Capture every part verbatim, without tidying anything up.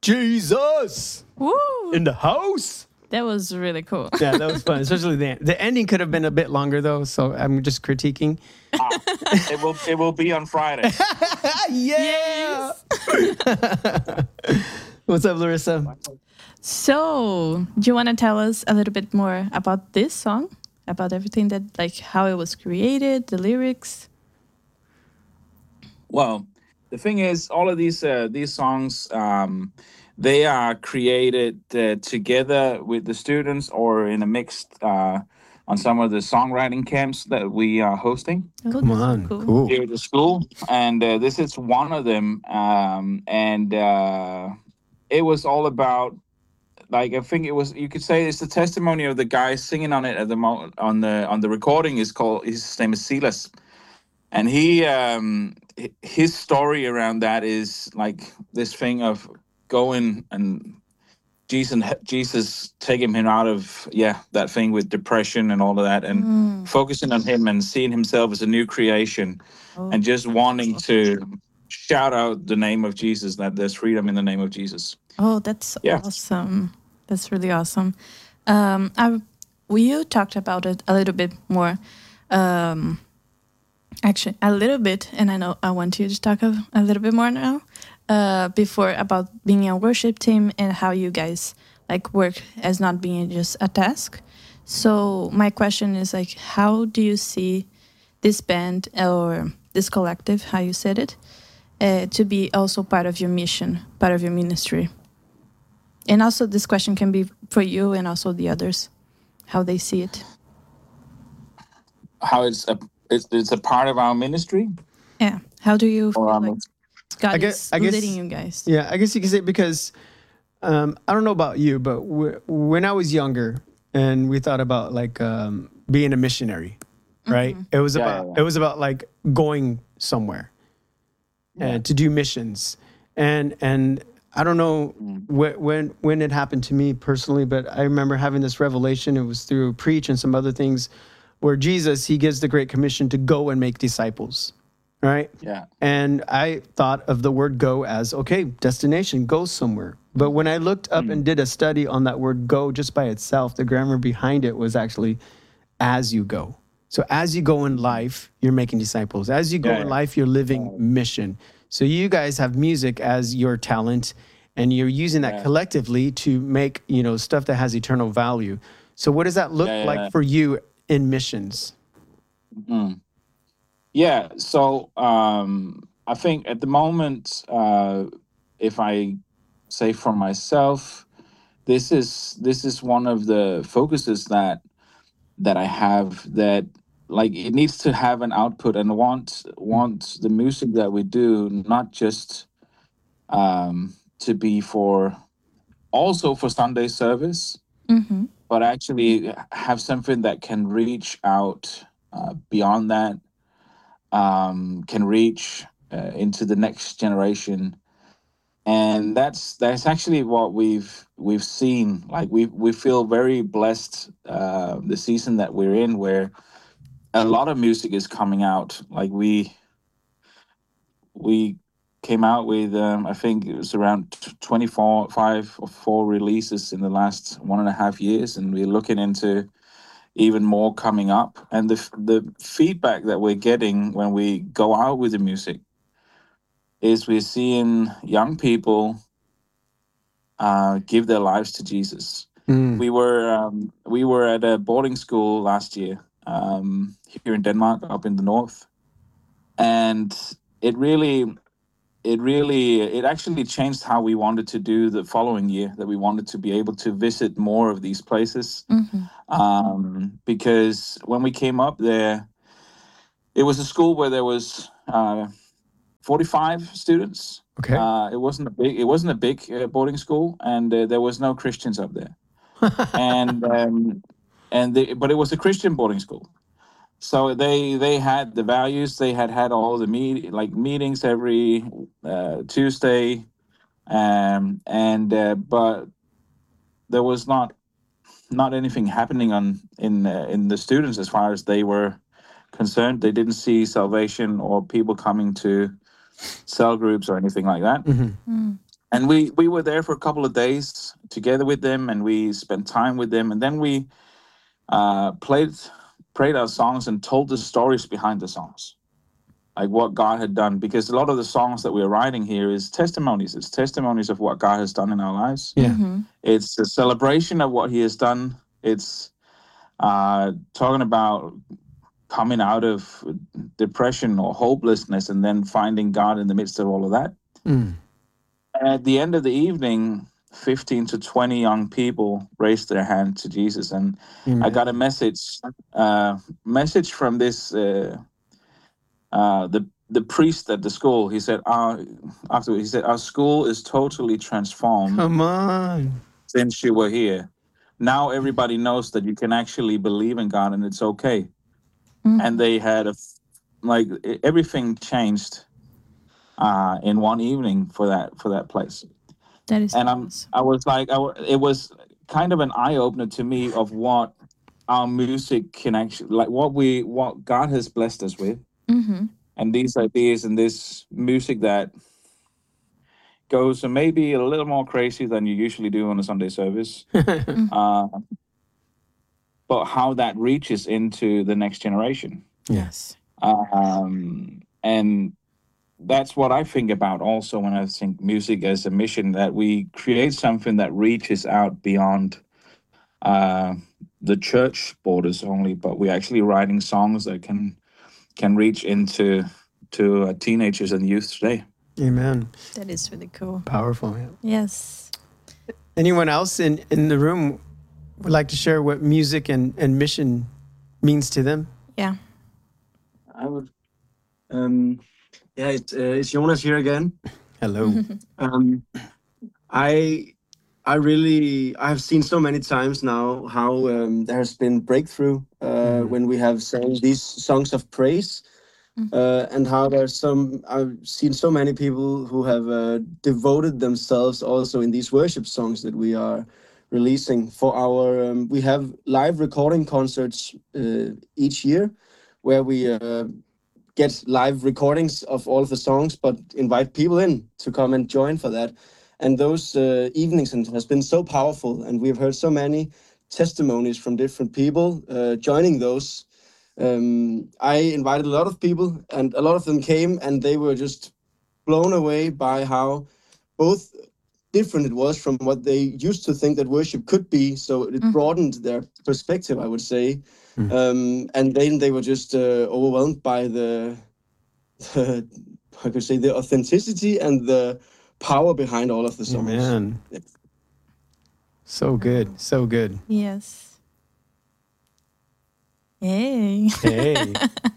Jesus Woo! in the house. That was really cool. Yeah, that was fun. Especially the the ending could have been a bit longer though. So I'm just critiquing. Ah, it will it will be on Friday. Yeah. What's up, Larissa? So, do you want to tell us a little bit more about this song? About everything that, like, how it was created, the lyrics? Well, the thing is, all of these uh, these songs, um, they are created uh, together with the students or in a mixed uh, on some of the songwriting camps that we are hosting. Oh, Come that's so on, cool. cool. Here at the school, and uh, this is one of them. Um, and uh, it was all about, like, I think it was, you could say it's the testimony of the guy singing on it at the mo- on the on the recording is called, his name is Silas, and he um, h- his story around that is like this thing of going and Jesus Jesus taking him out of yeah that thing with depression and all of that, and Mm. focusing on him and seeing himself as a new creation, Oh. and just wanting to shout out the name of Jesus, that there's freedom in the name of Jesus. Oh, that's Yeah. awesome. That's really awesome. Um, I, you talked about it a little bit more. Um, actually, a little bit, and I know I want you to talk a, a little bit more now. Uh, before about being a worship team and how you guys like work as not being just a task. So my question is like, how do you see this band or this collective, how you said it, uh, to be also part of your mission, part of your ministry? And also this question can be for you and also the others, how they see it. How it's a it's, it's a part of our ministry. Yeah. How do you feel Or, um, like God I guess- is I guess- leading you guys? Yeah, I guess you could say because um, I don't know about you, but w- when I was younger and we thought about like um, being a missionary, right? It was Yeah, about yeah, yeah. it was about like going somewhere and to do missions, and and I don't know wh- when when it happened to me personally, but I remember having this revelation. It was through Preach and some other things, where Jesus, he gives the Great Commission to go and make disciples, right? Yeah. And I thought of the word go as, okay, destination, go somewhere. But when I looked up and did a study on that word go just by itself, the grammar behind it was actually as you go. So as you go in life, you're making disciples. As you go Yeah, in yeah. life, you're living mission. So you guys have music as your talent, and you're using that Yeah. collectively to make, you know, stuff that has eternal value. So what does that look Yeah, yeah, like yeah. for you in missions? Yeah, so um, I think at the moment, uh, if I say for myself, this is this is one of the focuses that that I have, that like it needs to have an output, and want want the music that we do not just um, to be for also for Sunday service, Mm-hmm. but actually have something that can reach out uh, beyond that, um, can reach uh, into the next generation, and that's that's actually what we've we've seen. Like we we feel very blessed uh, the season that we're in, where a lot of music is coming out. Like we we came out with um, I think it was around t- twenty-four, five or four releases in the last one and a half years, and we're looking into even more coming up. And the f- the feedback that we're getting when we go out with the music is we're seeing young people uh, give their lives to Jesus. Mm. We were um, we were at a boarding school last year um, here in Denmark, up in the north, and it really, it really, it actually changed how we wanted to do the following year. That we wanted to be able to visit more of these places, Mm-hmm. um, because when we came up there, it was a school where there was uh, forty-five students. Okay. Uh, it wasn't a big. It wasn't a big uh, boarding school, and uh, there was no Christians up there. and um, and they, but it was a Christian boarding school, so they they had the values. They had had all the meet like meetings every uh, Tuesday, um, and uh, but there was not not anything happening on in uh, in the students as far as they were concerned. They didn't see salvation or people coming to cell groups or anything like that. Mhm. Mm. and we we were there for a couple of days together with them, and we spent time with them, and then we uh, played prayed our songs and told the stories behind the songs, like what God had done. Because a lot of the songs that we're writing here is testimonies. It's testimonies of what God has done in our lives. Yeah. Mm-hmm. It's a celebration of what He has done. It's uh, talking about coming out of depression or hopelessness and then finding God in the midst of all of that. Mm. At the end of the evening, fifteen to twenty young people raised their hand to Jesus, and Amen. I got a message, uh, message from this uh, uh, the the priest at the school. He said, uh, after he said, our school is totally transformed Come on. since you were here. Now everybody knows that you can actually believe in God and it's okay. Mm-hmm. And they had a like everything changed uh, in one evening for that for that place. That is And I'm awesome. I was like I, w- it was kind of an eye opener to me of what our music can actually, like what we what God has blessed us with, Mm-hmm. and these ideas and this music that goes maybe a little more crazy than you usually do on a Sunday service, uh, but how that reaches into the next generation. Yes. Um, and that's what I think about also when I think music as a mission, that we create something that reaches out beyond uh, the church borders only, but we're actually writing songs that can can reach into to uh, teenagers and youth today. Amen. That is really cool. Powerful. Yeah. Yes. Anyone else in, in the room would like to share what music and, and mission means to them? Yeah. I would. Um, yeah, it's, uh, it's Jonas here again. Hello. Um, I I really I've seen so many times now how um, there has been breakthrough uh, Mhm. when we have sang these songs of praise, Mhm. uh, and how there's some I've seen so many people who have uh, devoted themselves also in these worship songs that we are releasing for our. Um, we have live recording concerts uh, each year where we. Uh, get live recordings of all of the songs, but invite people in to come and join for that. And those uh, evenings and has been so powerful, and we've heard so many testimonies from different people uh, joining those. Um, I invited a lot of people, and a lot of them came, and they were just blown away by how both different it was from what they used to think that worship could be. So it Mhm. broadened their perspective, I would say. Mm. Um, and then they were just uh, overwhelmed by the, the, how could I say, the authenticity and the power behind all of the songs. Amen. Yeah. So good. So good. Yes. Hey. Hey.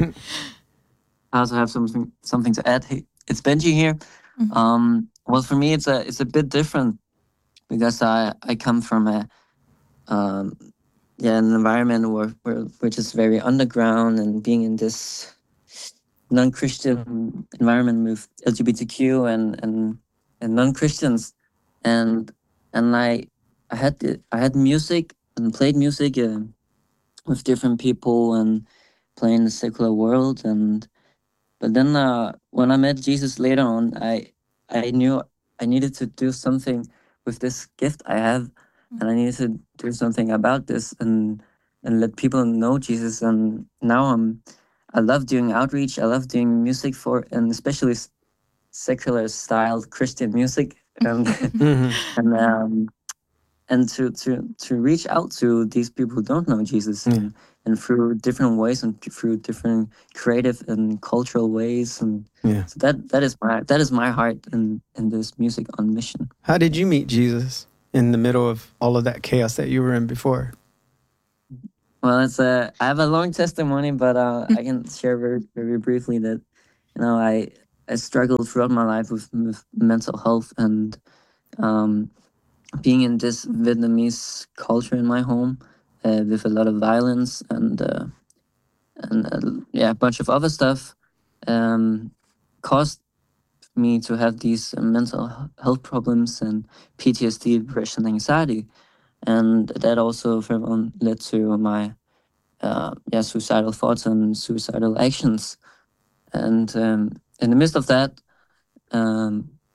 I also have something something to add. Hey, it's Benji here. Mhm. Um, well, for me, it's a it's a bit different because I I come from a um, yeah an environment where, where which is very underground, and being in this non-Christian environment with L G B T Q and and and non-Christians, and and I I had the, I had music and played music uh, with different people and playing the secular world. And but then uh, when I met Jesus later on, I I knew I needed to do something with this gift I have, and I needed to do something about this and and let people know Jesus. And now I'm I love doing outreach. I love doing music for, and especially s- secular style Christian music, and Mhm. and um, and to to to reach out to these people who don't know Jesus, Yeah. and, and through different ways and through different creative and cultural ways. And Yeah. so that that is my that is my heart in in this music on mission. How did you meet Jesus in the middle of all of that chaos that you were in before? Well, it's a I have a long testimony, but uh, I can share very very briefly that you know I I struggled throughout my life with, with mental health, and um, being in this Vietnamese culture in my home uh, with a lot of violence and uh, and uh, yeah, a bunch of other stuff um, caused me to have these uh, mental h- health problems and P T S D, depression, anxiety, and that also for one led to my uh, yeah suicidal thoughts and suicidal actions. And um, in the midst of that, um,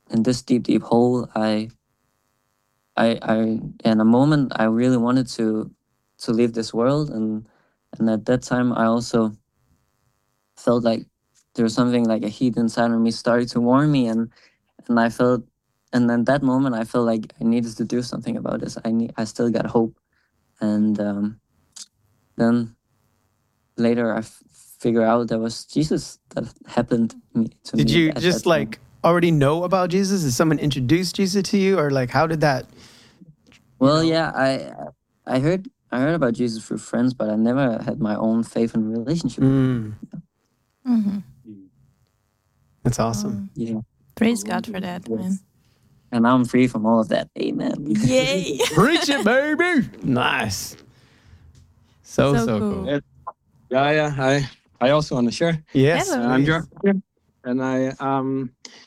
in this deep, deep hole. I, I, I, in a moment, I really wanted to, to leave this world, and and at that time, I also felt like there was something like a heat inside of me started to warm me, and and I felt, and then that moment, I felt like I needed to do something about this. I need, I still got hope, and um, then later I f- figure out that was Jesus that happened to me. To Did me you at just that time. like already know about Jesus? Did someone introduce Jesus to you, or like how did that? Well, know? yeah, I I heard I heard about Jesus through friends, but I never had my own faith and relationship. Mm, Mm-hmm. that's awesome. Yeah, Praise God for that, man. and I'm free from all of that. Amen. Yay! Preach it, baby. Nice. So so, So cool. cool. Yeah, yeah, yeah. I I also want to share. Yes. Hello. I'm please. Jordan, and I um.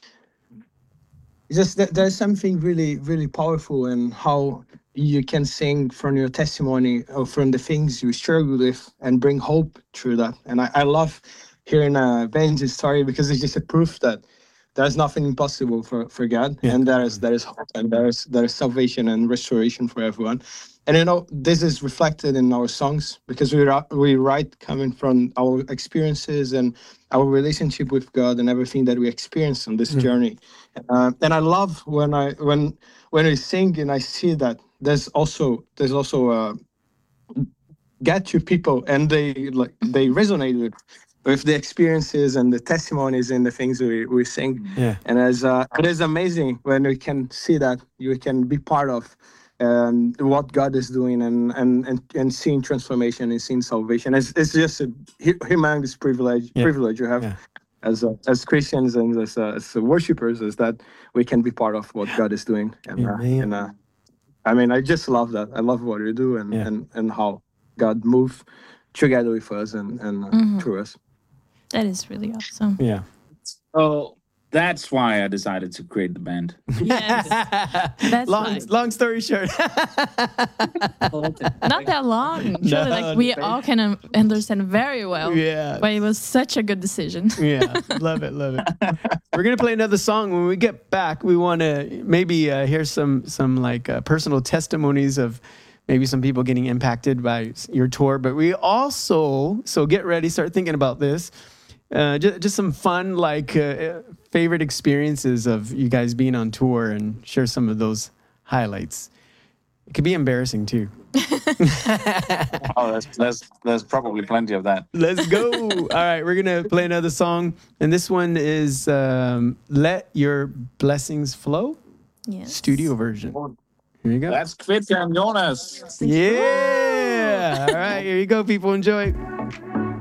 Just that there's something really, really powerful in how you can sing from your testimony or from the things you struggle with and bring hope through that. And I, I love hearing uh, Ben's story because it's just a proof that there's nothing impossible for, for God, Yeah. and there is there is hope, and there is there is salvation and restoration for everyone. And you know this is reflected in our songs because we ri- we write coming from our experiences and our relationship with God and everything that we experience on this Mhm. journey. Uh, and I love when I when when we sing and I see that there's also there's also uh, get to people and they like they resonate with with the experiences and the testimonies and the things we, we sing. Yeah. And as uh, it is amazing when we can see that you can be part of um, what God is doing and and and, and seeing transformation and seeing salvation. It's, it's just a hu- humongous privilege Yeah. privilege you have. Yeah. As, uh, as Christians and as, uh, as worshippers, is that we can be part of what God is doing, and, uh, Amen. and uh, I mean, I just love that. I love what you do, and Yeah. and, and how God moves together with us and and uh, Mhm. through us. That is really awesome. Yeah. So that's why I decided to create the band. Yes. That's long right. long story short. Not that long. Surely, No, like we all can um, understand very well. Yeah. But it was such a good decision. Yeah, love it, love it. We're gonna play another song. When we get back, we want to maybe uh, hear some some like uh, personal testimonies of maybe some people getting impacted by your tour. But we also, so get ready, start thinking about this. Uh, just, just some fun like uh, favorite experiences of you guys being on tour, and share some of those highlights. It could be embarrassing too. Oh, there's, there's, there's probably plenty of that. Let's go. All right, we're going to play another song. And this one is um, Let Your Blessings Flow, Yes. studio version. Here you go. That's Christian Jonas. Yeah. All right, here you go, people. Enjoy.